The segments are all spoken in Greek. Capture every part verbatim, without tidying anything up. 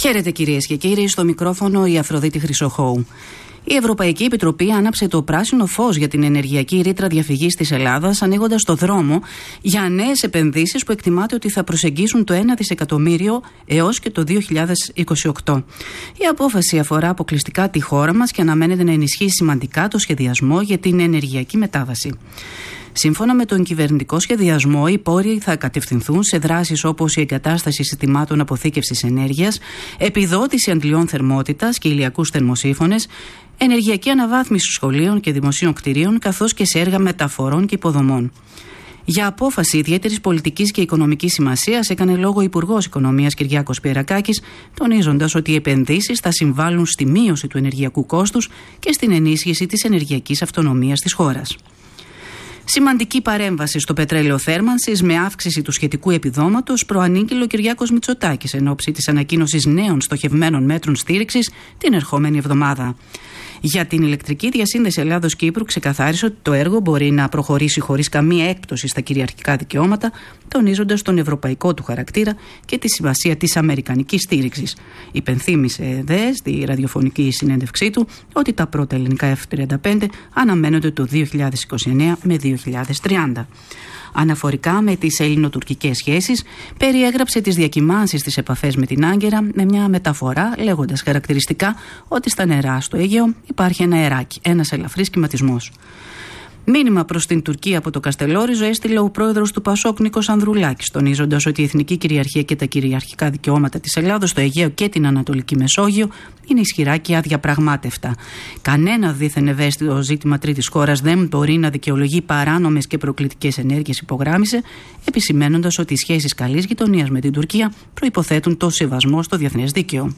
Χαίρετε κυρίες και κύριοι, στο μικρόφωνο η Αφροδίτη Χρυσοχώου. Η Ευρωπαϊκή Επιτροπή άναψε το πράσινο φως για την ενεργειακή ρήτρα διαφυγής της Ελλάδας, ανοίγοντας το δρόμο για νέες επενδύσεις που εκτιμάται ότι θα προσεγγίσουν το ένα δισεκατομμύριο έως και το δύο χιλιάδες είκοσι οκτώ. Η απόφαση αφορά αποκλειστικά τη χώρα μας και αναμένεται να ενισχύσει σημαντικά το σχεδιασμό για την ενεργειακή μετάβαση. Σύμφωνα με τον κυβερνητικό σχεδιασμό, οι πόροι θα κατευθυνθούν σε δράσεις όπως η εγκατάσταση συστημάτων αποθήκευσης ενέργειας, επιδότηση αντλιών θερμότητας και ηλιακούς θερμοσύφωνες, ενεργειακή αναβάθμιση σχολείων και δημοσίων κτηρίων, καθώς και σε έργα μεταφορών και υποδομών. Για απόφαση ιδιαίτερης πολιτικής και οικονομικής σημασίας έκανε λόγο ο Υπουργός Οικονομίας Κυριάκος Πιερακάκης, τονίζοντας ότι οι επενδύσεις θα συμβάλλουν στη μείωση του ενεργειακού κόστους και στην ενίσχυση της ενεργειακής αυτονομίας της χώρας. Σημαντική παρέμβαση στο πετρέλαιο θέρμανσης με αύξηση του σχετικού επιδόματος προανήγγειλε ο Κυριάκος Μητσοτάκης εν ώψη της ανακοίνωσης νέων στοχευμένων μέτρων στήριξης την ερχόμενη εβδομάδα. Για την ηλεκτρική διασύνδεση Ελλάδος-Κύπρου ξεκαθάρισε ότι το έργο μπορεί να προχωρήσει χωρίς καμία έκπτωση στα κυριαρχικά δικαιώματα, τονίζοντας τον ευρωπαϊκό του χαρακτήρα και τη σημασία της αμερικανικής στήριξης. Υπενθύμησε δε στη ραδιοφωνική συνέντευξή του ότι τα πρώτα ελληνικά εφ τριάντα πέντε αναμένονται το δύο χιλιάδες είκοσι εννέα με δύο χιλιάδες τριάντα. Αναφορικά με τις ελληνοτουρκικές σχέσεις, περιέγραψε τις διακυμάνσεις στις επαφές με την Άγκυρα με μια μεταφορά, λέγοντας χαρακτηριστικά ότι στα νερά στο Αίγαιο υπάρχει ένα αεράκι, ένας ελαφρύς κυματισμός. Μήνυμα προς την Τουρκία από το Καστελόριζο έστειλε ο πρόεδρος του Πασόκ Νίκος Ανδρουλάκης, τονίζοντας ότι η εθνική κυριαρχία και τα κυριαρχικά δικαιώματα της Ελλάδος στο Αιγαίο και την Ανατολική Μεσόγειο είναι ισχυρά και αδιαπραγμάτευτα. Κανένα δίθεν ευαίσθητο ζήτημα τρίτης χώρας δεν μπορεί να δικαιολογεί παράνομες και προκλητικές ενέργειες, υπογράμμισε, επισημαίνοντας ότι οι σχέσεις καλής γειτονίας με την Τουρκία προϋποθέτουν το σεβασμό στο διεθνές δίκαιο.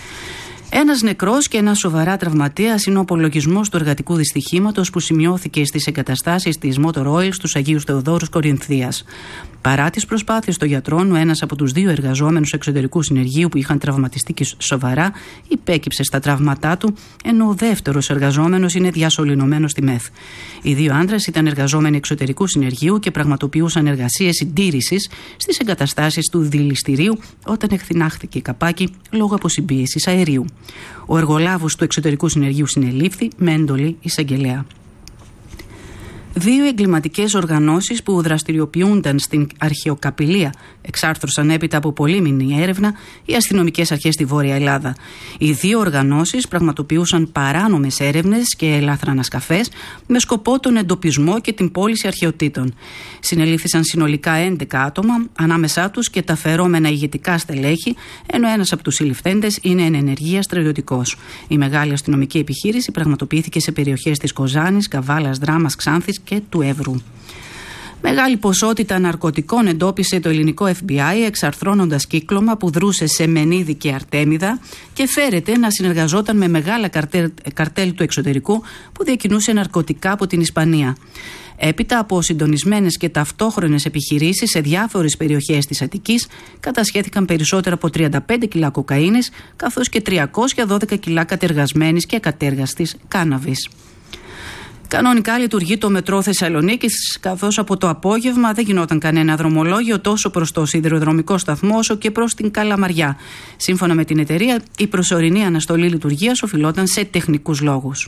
Ένας νεκρός και ένας σοβαρά τραυματίας είναι ο απολογισμός του εργατικού δυστυχήματος που σημειώθηκε στις εγκαταστάσεις της Motor Oil στους Αγίους Θεοδόρους Κορινθίας. Παρά τις προσπάθειες των γιατρών, ο ένας από τους δύο εργαζόμενους εξωτερικού συνεργείου που είχαν τραυματιστεί και σοβαρά υπέκυψε στα τραύματά του, ενώ ο δεύτερος εργαζόμενος είναι διασωληνωμένος στη ΜΕΘ. Οι δύο άντρες ήταν εργαζόμενοι εξωτερικού συνεργείου και πραγματοποιούσαν εργασίες συντήρησης στις εγκαταστάσεις του δηληστηρίου όταν εκθινάχθηκε η καπάκι λόγω αποσυμπίεσης αερίου. Ο εργολάβος του εξωτερικού συνεργείου συνελήφθη με εντολή εισαγγελέα. Δύο εγκληματικές οργανώσεις που δραστηριοποιούνταν στην αρχαιοκαπηλεία εξάρθρωσαν έπειτα από πολύμηνη έρευνα οι αστυνομικές αρχές στη Βόρεια Ελλάδα. Οι δύο οργανώσεις πραγματοποιούσαν παράνομες έρευνες και ελαφρανασκαφές με σκοπό τον εντοπισμό και την πώληση αρχαιοτήτων. Συνελήφθησαν συνολικά έντεκα άτομα, ανάμεσά τους και τα φερόμενα ηγετικά στελέχη, ενώ ένας από τους συλληφθέντες είναι εν ενεργεία στρατιωτικός. Η μεγάλη αστυνομική επιχείρηση πραγματοποιήθηκε σε περιοχές της Κοζάνης, Καβάλας, Δράμας, Ξάνθης και του Εύρου. Μεγάλη ποσότητα ναρκωτικών εντόπισε το ελληνικό εφ μπι άι, εξαρθρώνοντας κύκλωμα που δρούσε σε Μενίδη και Αρτέμιδα και φέρεται να συνεργαζόταν με μεγάλα καρτέλ, καρτέλ του εξωτερικού που διακινούσε ναρκωτικά από την Ισπανία. Έπειτα από συντονισμένες και ταυτόχρονες επιχειρήσεις σε διάφορες περιοχές της Αττικής, κατασχέθηκαν περισσότερα από τριάντα πέντε κιλά κοκαίνης, καθώς και τριακόσια δώδεκα κιλά κατεργασμένης και ακατέργαστης κάναβης. Κανονικά λειτουργεί το μετρό Θεσσαλονίκης, καθώς από το απόγευμα δεν γινόταν κανένα δρομολόγιο τόσο προς το σιδηροδρομικό σταθμό όσο και προς την Καλαμαριά. Σύμφωνα με την εταιρεία, η προσωρινή αναστολή λειτουργίας οφειλόταν σε τεχνικούς λόγους.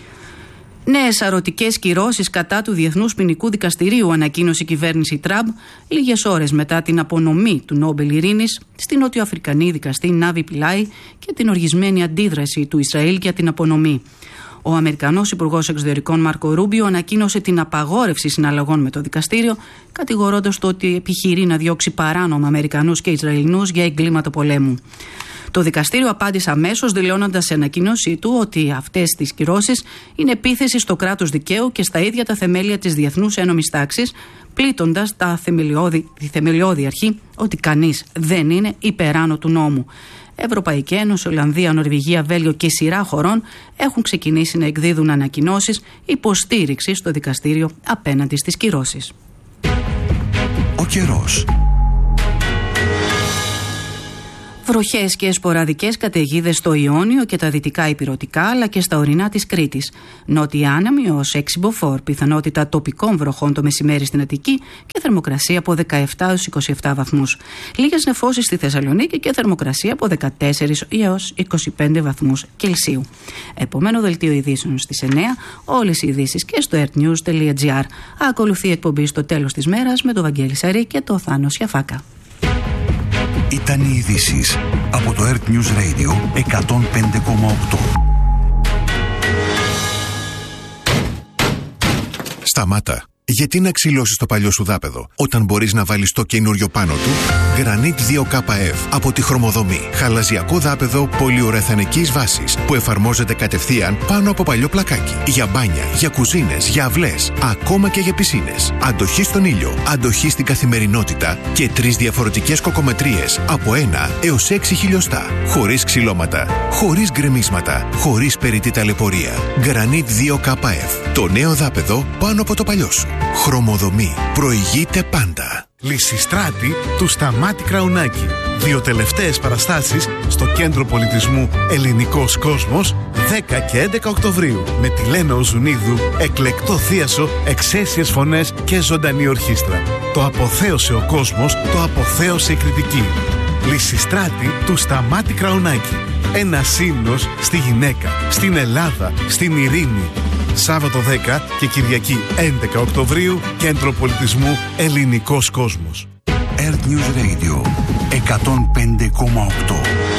Νέες αρωτικές κυρώσεις κατά του Διεθνούς Ποινικού Δικαστηρίου ανακοίνωσε η κυβέρνηση Τραμπ λίγες ώρες μετά την απονομή του Νόμπελ Ειρήνης στην νοτιοαφρικανή δικαστή Νάβη Πιλάι και την οργισμένη αντίδραση του Ισραήλ για την απονομή. Ο Αμερικανός Υπουργός Εξωτερικών Μάρκο Ρούμπιο ανακοίνωσε την απαγόρευση συναλλαγών με το δικαστήριο, κατηγορώντας το ότι επιχειρεί να διώξει παράνομα Αμερικανούς και Ισραηλινούς για εγκλήματα πολέμου. Το δικαστήριο απάντησε αμέσως, δηλώνοντας σε ανακοίνωσή του ότι αυτές τις κυρώσεις είναι επίθεση στο κράτος δικαίου και στα ίδια τα θεμέλια της διεθνούς ένομης τάξης, πλήττοντας τα θεμελιώδη, τη θεμελιώδη αρχή ότι κανείς δεν είναι υπεράνω του νόμου. Ευρωπαϊκή Ένωση, Ολλανδία, Νορβηγία, Βέλγιο και σειρά χωρών έχουν ξεκινήσει να εκδίδουν ανακοινώσεις υποστήριξης στο δικαστήριο απέναντι στις κυρώσεις. Ο καιρός. Βροχές και σποραδικές καταιγίδες στο Ιόνιο και τα δυτικά ηπειρωτικά, αλλά και στα ορεινά της Κρήτης. Νότια άνεμη ως έξι μποφόρ, πιθανότητα τοπικών βροχών το μεσημέρι στην Αττική και θερμοκρασία από δεκαεπτά έως είκοσι επτά βαθμούς. Λίγες νεφώσεις στη Θεσσαλονίκη και θερμοκρασία από δεκατέσσερα έως είκοσι πέντε βαθμούς Κελσίου. Επομένο δελτίο ειδήσεων στις εννιά, όλες οι ειδήσεις και στο airnews τελεία gr. Ακολουθεί η εκπομπή στο τέλος της μέρας με τον Βαγγέλη Σαρή και το Θάνο Σιαφάκα. Ήταν οι ειδήσεις από το Earth News Radio εκατόν πέντε κόμμα οκτώ. Σταμάτα. Γιατί να ξυλώσεις το παλιό σου δάπεδο όταν μπορείς να βάλεις το καινούριο πάνω του? Granit δύο κέι εφ από τη Χρωμοδομή. Χαλαζιακό δάπεδο πολυουρεθανικής βάσης που εφαρμόζεται κατευθείαν πάνω από παλιό πλακάκι. Για μπάνια, για κουζίνες, για αυλές, ακόμα και για πισίνες. Αντοχή στον ήλιο, αντοχή στην καθημερινότητα και τρεις διαφορετικές κοκομετρίες από ένα έως έξι χιλιοστά. Χωρίς ξυλώματα, χωρίς γκρεμίσματα, χωρίς περιττή ταλαιπωρία. Granit δύο κέι εφ. Το νέο δάπεδο πάνω από το παλιό σου. Χρωμοδομή. Προηγείται πάντα. Λυσιστράτη του Σταμάτη Κραουνάκη. Δύο τελευταίες παραστάσεις στο Κέντρο Πολιτισμού Ελληνικός Κόσμος δέκα και έντεκα Οκτωβρίου με τη Λένα Οζουνίδου, εκλεκτό θίασο, εξαίσιες φωνές και ζωντανή ορχήστρα. Το αποθέωσε ο κόσμος, το αποθέωσε η κριτική. Λυσιστράτη του Σταμάτη Κραουνάκη. Ένα ύμνος στη γυναίκα, στην Ελλάδα, στην ειρήνη. Σάββατο δέκα και Κυριακή έντεκα Οκτωβρίου, Κέντρο Πολιτισμού Ελληνικός Κόσμος. Earth News Radio εκατόν πέντε κόμμα οκτώ.